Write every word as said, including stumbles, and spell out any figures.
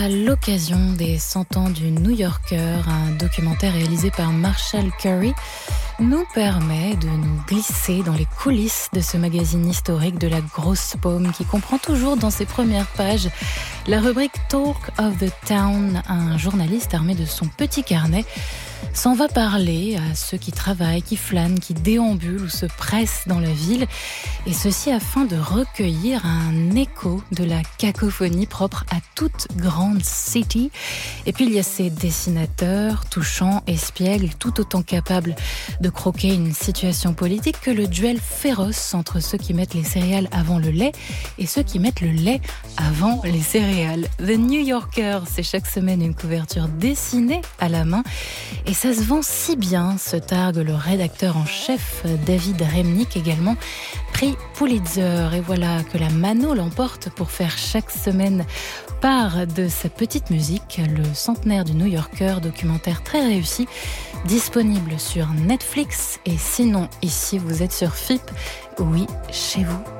À l'occasion des cent ans du New Yorker, un documentaire réalisé par Marshall Curry nous permet de nous glisser dans les coulisses de ce magazine historique de la grosse paume qui comprend toujours dans ses premières pages la rubrique Talk of the Town. Un journaliste armé de son petit carnet s'en va parler à ceux qui travaillent, qui flânent, qui déambulent ou se pressent dans la ville, et ceci afin de recueillir un écho de la cacophonie propre à toute grande city. Et puis il y a ces dessinateurs touchants, espiègles, tout autant capables de croquer une situation politique que le duel féroce entre ceux qui mettent les céréales avant le lait et ceux qui mettent le lait avant les céréales. The New Yorker, c'est chaque semaine une couverture dessinée à la main. Et ça se vend si bien, se targue le rédacteur en chef David Remnick, également prix Pulitzer. Et voilà que la mano l'emporte pour faire chaque semaine part de sa petite musique, le centenaire du New Yorker, documentaire très réussi, disponible sur Netflix. Et sinon, ici vous êtes sur F I P, oui, chez vous.